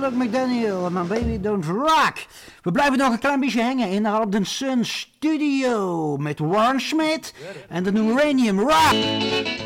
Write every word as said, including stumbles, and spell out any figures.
Luke McDaniel en My Baby Don't Rock. We blijven nog een klein beetje hangen in de Halden Sun Studio met Warren Schmidt en de Uranium Rock.